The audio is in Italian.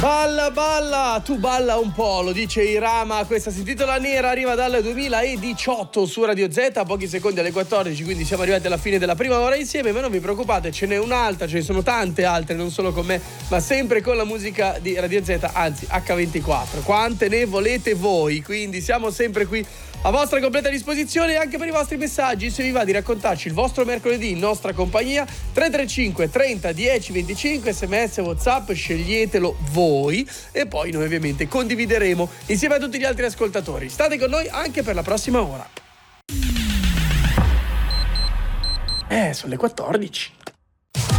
Balla, balla, tu balla un po', lo dice Irama, questa si intitola Nera, arriva dal 2018 su Radio Z, a pochi secondi alle 14, quindi siamo arrivati alla fine della prima ora insieme, ma non vi preoccupate, ce n'è un'altra, ce ne sono tante altre, non solo con me, ma sempre con la musica di Radio Z, anzi H24, quante ne volete voi, quindi siamo sempre qui a vostra completa disposizione anche per i vostri messaggi, se vi va di raccontarci il vostro mercoledì in nostra compagnia, 335 30 10 25, sms, WhatsApp, sceglietelo voi e poi noi ovviamente condivideremo insieme a tutti gli altri ascoltatori. State con noi anche per la prossima ora. Sono le 14.